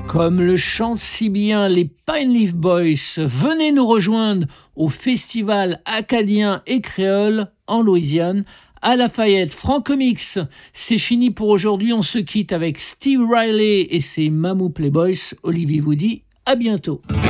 Comme le chantent si bien les Pine Leaf Boys, venez nous rejoindre au festival acadien et créole en Louisiane, à Lafayette. Francomics, c'est fini pour aujourd'hui. On se quitte avec Steve Riley et ses Mamou Playboys. Olivier vous dit à bientôt.